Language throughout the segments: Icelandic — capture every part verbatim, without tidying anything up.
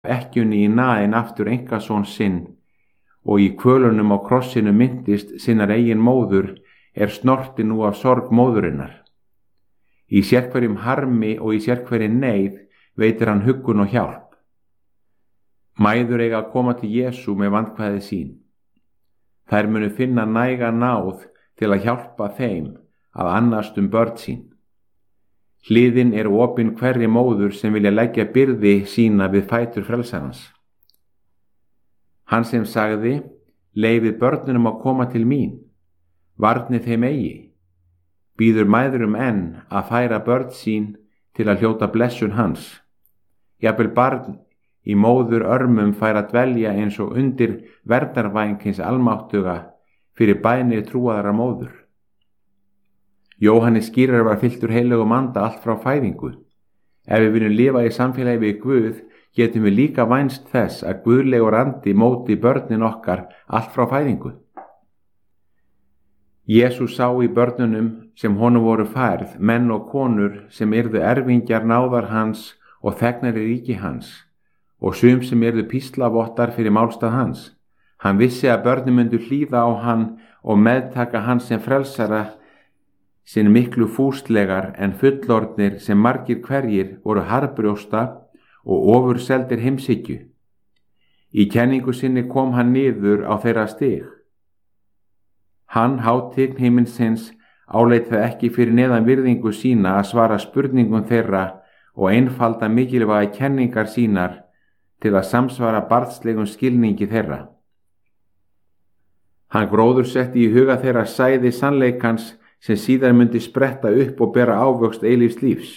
ekkjunni í naðin aftur einkasón sinn og í kvölunum á krossinu myndist sinnar eigin móður er snorti nú af sorg móðurinnar. Í sérhverjum harmi og í sérhverju neyð veitir hann huggun og hjálp. Mæður eiga að koma til Jesú með vandkvæði sín. Þær munu finna næga náð til að hjálpa þeim að annast um börn sín. Hliðin er opin hverri móður sem vilja leggja byrði sína við fætur frelsarans. Hann sem sagði, leyfið börnunum að koma til mín, varnið þeim eigi, býður mæðrum enn að færa börn sín til að hljóta blessun hans. Jafnvel barn í móður örmum fær að dvelja eins og undir verndarvæng hins almáttuga fyrir bænir trúaðara móður. Jóhannes skýrari var fylltur heilögum anda allt frá fæðingu. Ef við viljum lifa í samfélagi við Guð, getum við líka vænst þess að guðlegur andi móti börnin okkar allt frá fæðingu. Jesús sá í börnunum sem honum voru færð menn og konur sem yrðu erfingjar náðar hans og þegnar í ríki hans, og sum sem yrðu píslavottar fyrir málstað hans. Hann vissi að börnin myndu hlýða á hann og meðtaka hann sem frelsara sinn miklu fúslegar en fullorðnir sem margir hverjir voru harðbrjósta og ofurseldir heimshyggju. Í kenningu sinni kom hann niður á þeirra stig. Hann, hátign himinsins, áleit það ekki fyrir neðan virðingu sína að svara spurningum þeirra og einfalda mikilvæga kenningar sínar til að samsvara barnslegum skilningi þeirra. Hann gróðursetti í huga þeirra sæði sannleikans sem síðar myndi spretta upp og bera ávöxt eilífs lífs.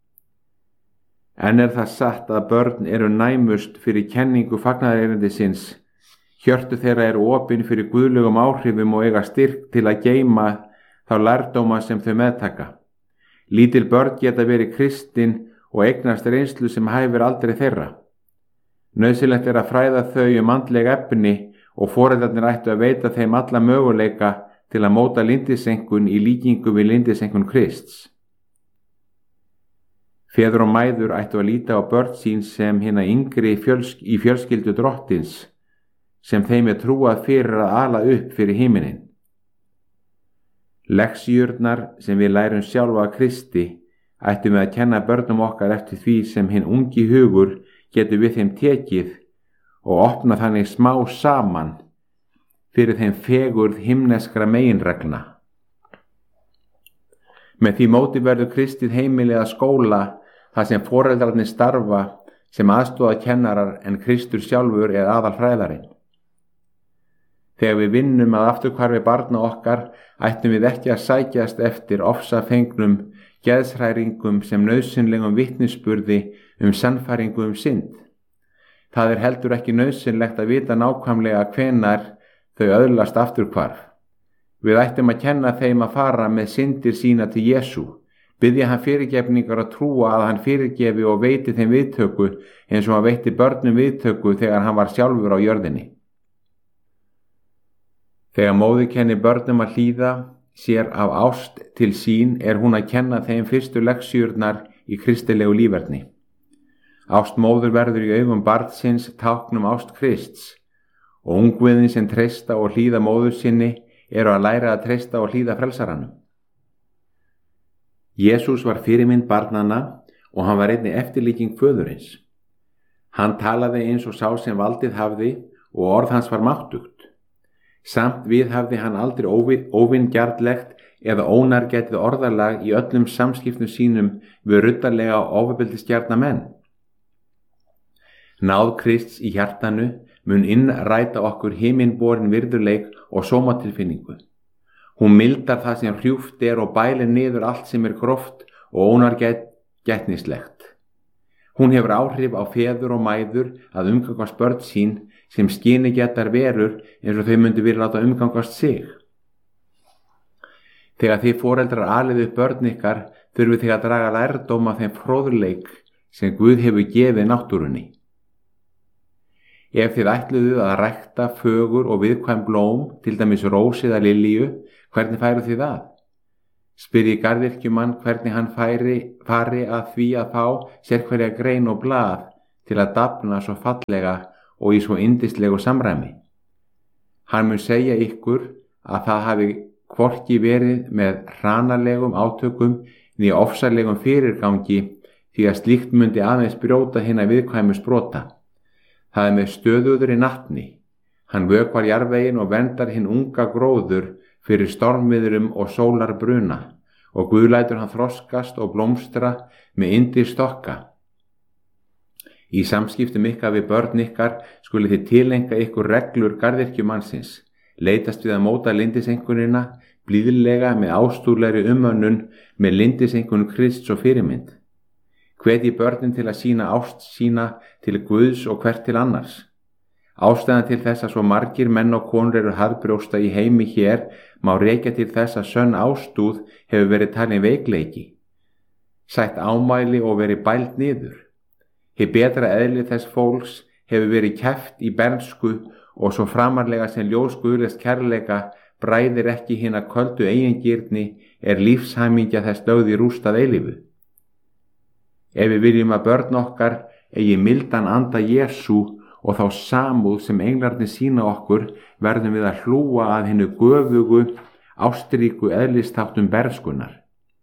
En er það satt að börn eru næmust fyrir kenningu fagnaðarerindisins, hjörtu þeirra eru opin fyrir guðlegum áhrifum og eiga styrk til að geyma þá lærdóma sem þau meðtaka. Lítil börn geta verið kristin og eignast reynslu sem hæfir aldrei þeirra. Nauðsynlegt er að fræða þau um andleg efni og foreldrarnir ættu að veita þeim alla möguleika til að móta lindisenkun í líkingu við lindisenkun Krists. Feður og mæður ættu að líta á börn sín sem hina yngri fjölsk í fjölskyldu drottins, sem þeim er trúað fyrir að ala upp fyrir himinin. Leksíurnar sem við lærum sjálfa að Kristi ættum við að kenna börnum okkar eftir því sem hinn ungi hugur getur við þeim tekið og opna þannig smá saman fyrir þeim fegurð himneskra meginregna. Með því móti verður kristið heimili að skóla þar sem foreldrarnir starfa sem aðstoða kennarar en Kristur sjálfur er aðal fræðarinn. Þegar við vinnum að afturhvarfi barna okkar ættum við ekki að sækjast eftir ofsafengnum geðshræringum sem nauðsynlegum vitnisburði um sannfæringu um synd. Það er heldur ekki nauðsynlegt að vita nákvæmlega hvenær þau öðlast afturhvarf. Við ættum að kenna þeim að fara með syndir sína til Jesú, biðja hann fyrirgefningar og trúa að hann fyrirgefi og veiti þeim viðtöku eins og hann veitti börnum viðtöku þegar hann var sjálfur á jörðinni. Þegar móðir kennir börnum að hlýða sér af ást til sín er hún að kenna þeim fyrstu leksíurnar í kristilegu líferni. Ást móður verður í augum barnsins táknum ást Krists og ungviðin sem treysta og hlýða móður sinni eru að læra að treysta og hlýða frelsaranum. Jesús var fyrirmynd barnanna og hann var einnig eftirlíking föðurins. Hann talaði eins og sá sem valdið hafði og orð hans var máttugt. Samt viðhafði hann aldrei óvingjarnlegt eða ónærgætið orðalag í öllum samskiptum sínum við ruddarlega og ofbeldisgjarna menn. Náð Krists í hjartanu mun innræta okkur himinborin virðuleik og sómatilfinningu. Hún mildar það sem hrjúft er og bælir niður allt sem er gróft og ónærgætnislegt. Hún hefur áhrif á feður og mæður að umgangast börn sín sem skynigætar verur eins og þau myndu vilja láta umgangast sig. Þegar þið foreldrar aliðu upp börn ykkar þurfið þið að draga lærdóm af þeim fróðleik sem Guð hefur gefið náttúrunni. Ef þið ætluðu að rækta fögur og viðkvæm blóm, til dæmis rós eða lilju, hvernig færu þið það? Spyrji garðyrkjumann hvernig hann færi, fari að því að fá sérhverja grein og blað til að dafna svo fallega og í svo yndislegu samræmi. Hann mun segja ykkur að það hafi hvorki verið með hranalegum átökum né ofsalegum fyrirgangi, því að slíkt mundi aðeins brjóta hina viðkvæmu sprota. Það er með stöðuðri natni. Hann vökvar jarðveginn og verndar hinn unga gróður fyrir stormviðrum og sólarbruna, og Guð lætur hann þroskast og blómstra með yndi stokka. Í samskiptum ykkar við börn ykkar skuli þið tilenga ykkur reglur garðyrkjumannsins, leitast við að móta lindisenkunina blíðlega með ástúðlegri umönnun með lindisenkunum Krists og fyrirmynd. Hvetji börnin til að sýna ást sína til Guðs og hvert til annars. Ástæðan til þess að svo margir menn og konur eru harðbrjósta í heimi hér má rekja til þess að sönn ástúð hefur verið talin veikleiki, sætt ámæli og verið bælt niður. Hið betra eðli þess fólks hefur verið kæft í bernsku og svo framarlega sem ljós Guðlegs kærleika bræðir ekki hina köldu eigingirni er lífshæmingja þess lögð í rústað eilífu. Ef við viljum að börn okkar eigi mildan anda Jesú og þá samúð sem englarnir sína okkur, verðum við að hlúa að hinnu göfugu, ástríku eðlistáttum berskunar.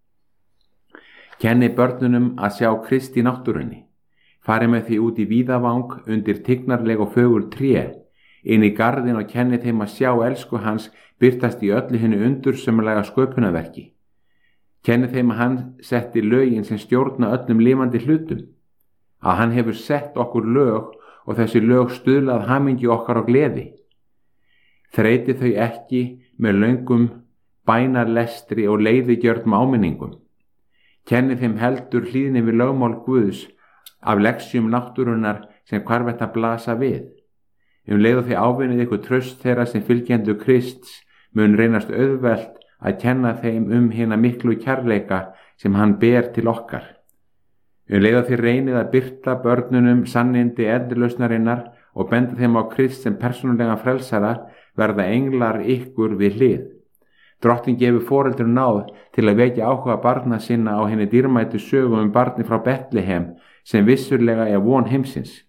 Kenni börnunum að sjá Krist í náttúrunni. Fari með því út í víðavang undir tignarleg og fögur tré, inn í garðin og kenni þeim að sjá elsku hans birtast í öllu hinnu undursömmulega sköpunarverki. Kenni þeim að hann setti lögin sem stjórna öllum lifandi hlutum, að hann hefur sett okkur lög og þessi lög stuðlað hamingju okkar og gleði. Þreyti þau ekki með löngum bænarlestri og leiðigjörnum áminningum. Kenni þeim heldur hlýðni við lögmál Guðs af leksjum náttúrunnar sem hvarvetta blasa við. Um leið og þið ávinnið ykkur traust þeirra sem fylgjendur Krists mun reynast auðvelt að kenna þeim um hina miklu kærleika sem hann ber til okkar. Um leið og þið reynið að birta börnunum sannindi endurlausnarinnar og benda þeim á Krist sem persónulega frelsara, verða englar ykkur við hlið. Drottinn gefur foreldrum náð til að vekja áhuga barna sinna á henni dýrmætu sögu um barni frá Betlehem sem vissurlega er von heimsins.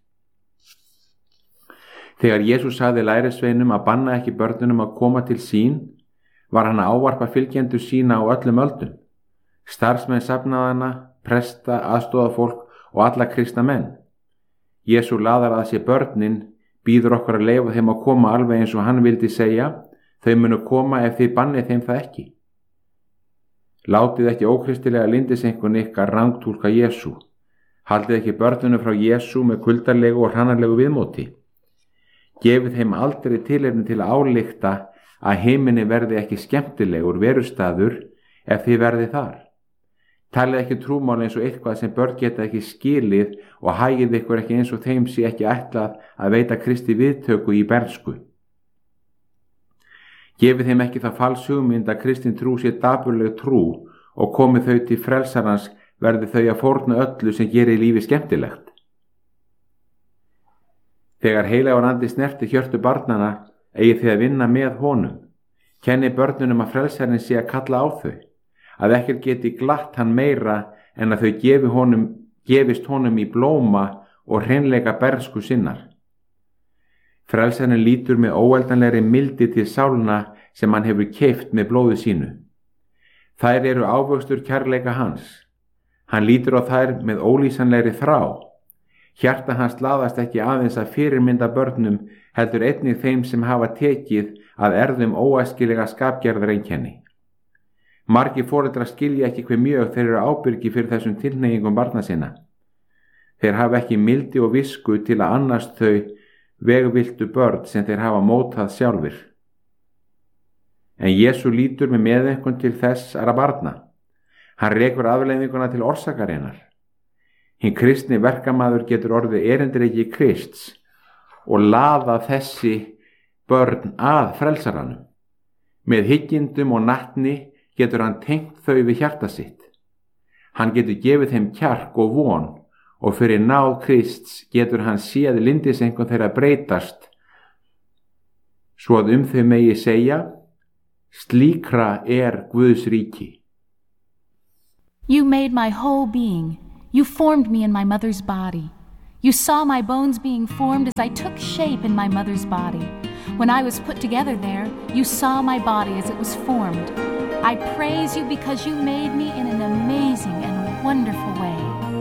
Þegar Jesús sagði lærisveinum að banna ekki börnunum að koma til sín, var hann að ávarpa fylgjendur sína á öllum öldum. Starfsmenn safnaðana, presta, aðstofafólk og alla kristna menn. Jesú laðar að sér börnin, býður okkur að leyfa þeim að koma alveg eins og hann vildi segja, þau munu koma ef þið bannið þeim það ekki. Látið ekki ókristilega lindisenkun ykkar rangtúlka Jesú. Haldið ekki börnunum frá Jesú með kuldarlegu og hrannarlegu viðmóti. Gefið þeim aldrei tilefni til að álykta að heiminni verði ekki skemmtilegur verustaður ef þið verði þar. Talið ekki trúmál eins og eitthvað sem börn geta ekki skilið og hagið ykkur ekki eins og þeim sé ekki ætlað að veita Kristi viðtöku í bernsku. Gefið þeim ekki það falshugmynd að kristin trú sé dapurleg trú og komið þau til frelsarans verði þau að fórna öllu sem gerir lífi skemmtilegt. Þegar heilagur andi snerti hjörtu barnana eigið þið að vinna með honum. Kenni börnunum að frelsarinn sé að kalla á þau, að ekkert geti glatt hann meira en að þau gefi honum, gefist honum í blóma og hreinleika bernsku sinnar. Frelsarinn lítur með óeldanlegri mildi til sálna sem hann hefur keypt með blóði sínu. Þær eru ávöxtur kærleika hans. Hann lítur á þær með ólýsanlegri þrá. Hjarta hans laðast ekki aðeins að fyrirmynda börnum, heldur einnig þeim sem hafa tekið að erðum óæskilega skapgerðareinkenni. Margir foreldrar skilja ekki hve mjög þeir eru ábyrgi fyrir þessum tilhneigingum barna sinna. Þeir hafa ekki mildi og visku til að annast þau vegviltu börn sem þeir hafa mótað sjálfir. En Jesú lítur með meðaumkun til þessara barna. Hann rekur afleiðinguna til orsakarinnar. Hinn kristni verkamaður getur orðið erindreki Krists og laða þessi börn að frelsaranum. Með hyggindum og natni getur hann tengt þau við hjarta sitt. Hann getur gefið þeim kjark og von og fyrir náð Krists getur hann séð lindisengun þeirra breytast svo að um þau megi segja: slíkra er Guðs ríki. You made my whole being. You formed me in my mother's body. You saw my bones being formed as I took shape in my mother's body. When I was put together there, you saw my body as it was formed. I praise you because you made me in an amazing and wonderful way.